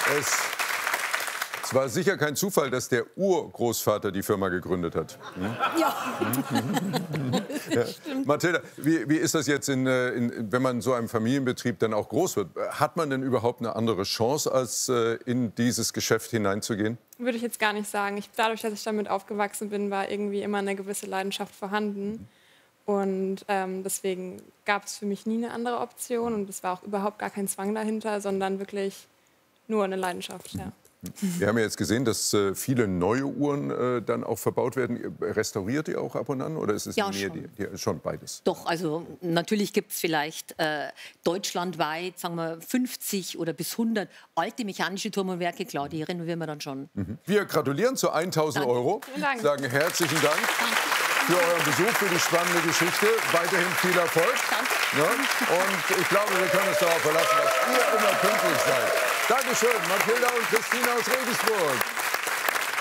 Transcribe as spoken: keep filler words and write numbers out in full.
Es, es war sicher kein Zufall, dass der Urgroßvater die Firma gegründet hat. Hm? Ja. Ja. Mathilda, wie, wie ist das jetzt, in, in, wenn man in so einem Familienbetrieb dann auch groß wird? Hat man denn überhaupt eine andere Chance, als äh, in dieses Geschäft hineinzugehen? Würde ich jetzt gar nicht sagen. Ich, dadurch, dass ich damit aufgewachsen bin, war irgendwie immer eine gewisse Leidenschaft vorhanden. Und ähm, deswegen gab es für mich nie eine andere Option. Und es war auch überhaupt gar kein Zwang dahinter, sondern wirklich nur eine Leidenschaft. Ja. Wir haben ja jetzt gesehen, dass äh, viele neue Uhren äh, dann auch verbaut werden. Restauriert ihr auch ab und an oder ist es Ja, mehr schon. Die, die, schon beides? Doch, also natürlich gibt es vielleicht äh, deutschlandweit, sagen wir, fünfzig oder bis hundert alte mechanische Turmuhrwerke. Klar, die renovieren wir dann schon. Mhm. Wir gratulieren zu tausend Danke. Euro. Vielen Dank. Sagen herzlichen Dank für euren Besuch, für die spannende Geschichte. Weiterhin viel Erfolg. Danke. Ja? Und ich glaube, wir können uns darauf verlassen, dass ihr immer pünktlich seid. Dankeschön, Mathilda und Christina aus Regensburg.